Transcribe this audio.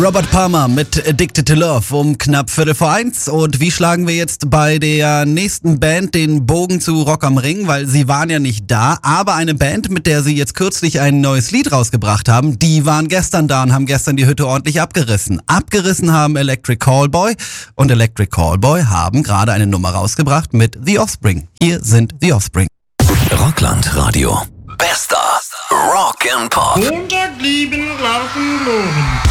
Robert Palmer mit Addicted to Love um knapp 1:15. Und wie schlagen wir jetzt bei der nächsten Band den Bogen zu Rock am Ring? Weil sie waren ja nicht da, aber eine Band, mit der sie jetzt kürzlich ein neues Lied rausgebracht haben, die waren gestern da und haben gestern die Hütte ordentlich abgerissen. Abgerissen haben Electric Callboy und Electric Callboy haben gerade eine Nummer rausgebracht mit The Offspring. Hier sind The Offspring. Rockland Radio. Bester Rock and Pop. Montag lieben, Larven loben.